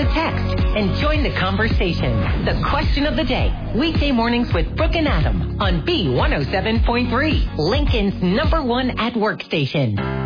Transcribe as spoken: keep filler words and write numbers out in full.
text and join the conversation. The question of the day, weekday mornings with Brooke and Adam on B one oh seven point three, Lincoln's number one at work station.